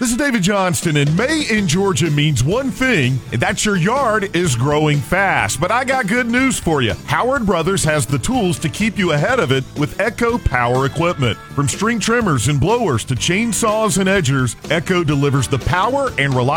This is David Johnston, and May in Georgia means one thing, and that's your yard is growing fast. But I got good news for you. Howard Brothers has the tools to keep you ahead of it with Echo Power Equipment. From string trimmers and blowers to chainsaws and edgers, Echo delivers the power and reliability